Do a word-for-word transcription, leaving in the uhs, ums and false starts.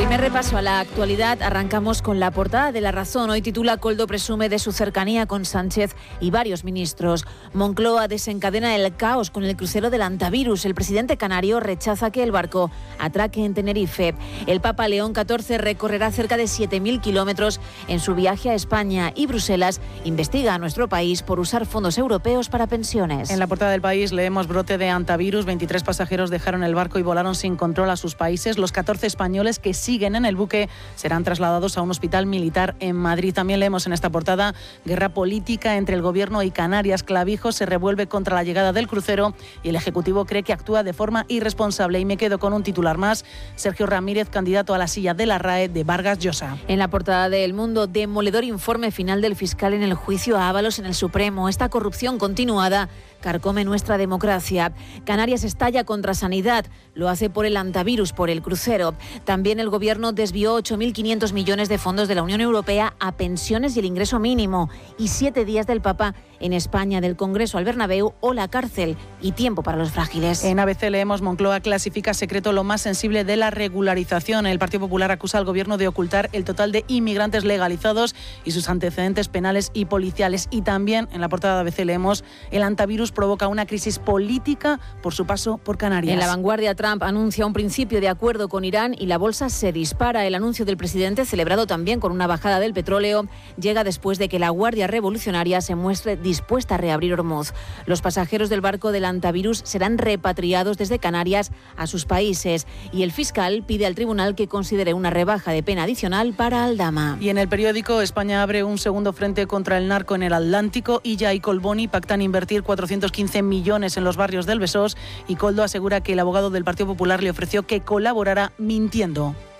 Primer repaso a la actualidad. Arrancamos con la portada de La Razón. Hoy titula: Koldo presume de su cercanía con Sánchez y varios ministros. Moncloa desencadena el caos con el crucero del Antavirus. El presidente canario rechaza que el barco atraque en Tenerife. El Papa León catorce recorrerá cerca de siete mil kilómetros en su viaje a España, y Bruselas investiga a nuestro país por usar fondos europeos para pensiones. En la portada del País leemos: brote de Antavirus. veintitrés pasajeros dejaron el barco y volaron sin control a sus países. Los catorce españoles que siguen en el buque serán trasladados a un hospital militar en Madrid. También leemos en esta portada: guerra política entre el Gobierno y Canarias. Clavijo se revuelve contra la llegada del crucero y el Ejecutivo cree que actúa de forma irresponsable. Y me quedo con un titular más: Sergio Ramírez, candidato a la silla de la RAE de Vargas Llosa. En la portada de El Mundo: demoledor informe final del fiscal en el juicio a Ábalos en el Supremo. Esta corrupción continuada carcome nuestra democracia. Canarias estalla contra Sanidad. Lo hace por el Antavirus, por el crucero. También el Gobierno desvió ocho mil quinientos millones de fondos de la Unión Europea a pensiones y el ingreso mínimo. Y siete días del Papa en España, del Congreso al Bernabéu o la cárcel. Y tiempo para los frágiles. En A B C leemos: Moncloa clasifica secreto lo más sensible de la regularización. El Partido Popular acusa al Gobierno de ocultar el total de inmigrantes legalizados y sus antecedentes penales y policiales. Y también en la portada de A B C leemos: el Antavirus provoca una crisis política por su paso por Canarias. En La Vanguardia: Trump anuncia un principio de acuerdo con Irán y la bolsa se dispara. El anuncio del presidente, celebrado también con una bajada del petróleo, llega después de que la Guardia Revolucionaria se muestre dispuesta a reabrir Hormuz. Los pasajeros del barco del Antavirus serán repatriados desde Canarias a sus países, y el fiscal pide al tribunal que considere una rebaja de pena adicional para Aldama. Y en El Periódico: España abre un segundo frente contra el narco en el Atlántico. Illa y Colboni pactan invertir cuatrocientos quince millones en los barrios del Besós, y Koldo asegura que el abogado del Partido Popular le ofreció que colaborara mintiendo.